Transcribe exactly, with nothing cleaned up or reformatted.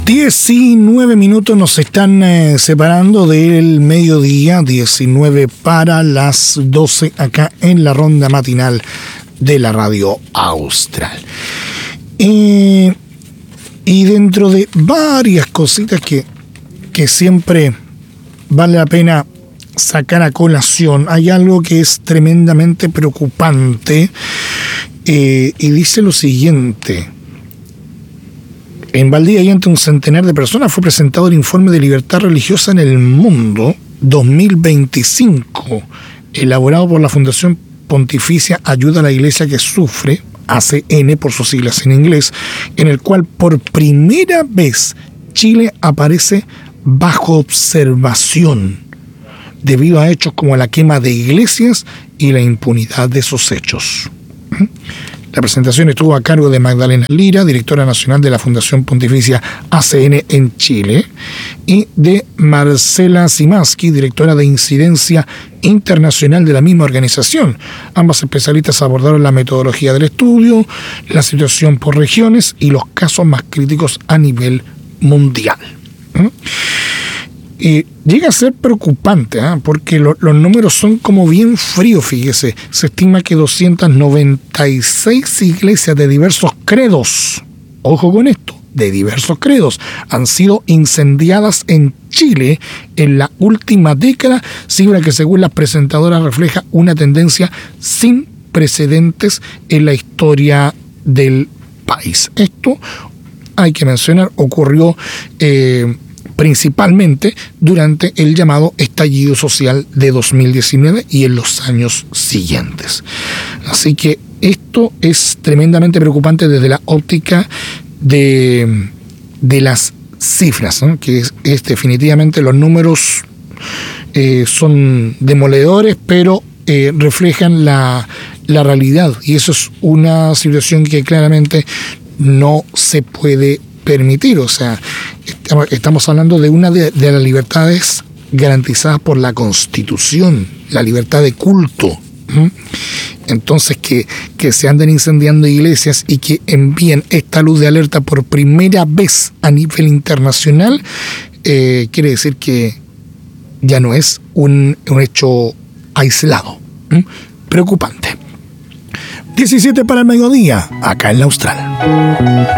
diecinueve minutos nos están eh, separando del mediodía, diecinueve para las doce acá en la ronda matinal de la Radio Austral. Eh, y dentro de varias cositas que, que siempre vale la pena sacar a colación, hay algo que es tremendamente preocupante eh, y dice lo siguiente. En Valdivia y ante un centenar de personas fue presentado el informe de libertad religiosa en el mundo dos mil veinticinco, elaborado por la Fundación Pontificia Ayuda a la Iglesia que Sufre, A C N por sus siglas en inglés, en el cual por primera vez Chile aparece bajo observación debido a hechos como la quema de iglesias y la impunidad de esos hechos. La presentación estuvo a cargo de Magdalena Lira, directora nacional de la Fundación Pontificia A C N en Chile, y de Marcela Simaski, directora de Incidencia Internacional de la misma organización. Ambas especialistas abordaron la metodología del estudio, la situación por regiones y los casos más críticos a nivel mundial. ¿Mm? Y llega a ser preocupante, ¿eh? porque lo, los números son como bien fríos, fíjese. Se estima que doscientas noventa y seis iglesias de diversos credos, ojo con esto, de diversos credos, han sido incendiadas en Chile en la última década, cifra que según las presentadoras refleja una tendencia sin precedentes en la historia del país. Esto, hay que mencionar, ocurrió Eh, principalmente durante el llamado estallido social de dos mil diecinueve y en los años siguientes. Así que esto es tremendamente preocupante desde la óptica de, de las cifras, ¿no? Que es, es definitivamente los números eh, son demoledores, pero eh, reflejan la, la realidad, y eso es una situación que claramente no se puede permitir. O sea, estamos hablando de una de, de las libertades garantizadas por la Constitución, la libertad de culto. ¿Mm? Entonces, que, que se anden incendiando iglesias y que envíen esta luz de alerta por primera vez a nivel internacional, eh, quiere decir que ya no es un, un hecho aislado. ¿Mm? Preocupante. diecisiete para el mediodía, acá en la Austral.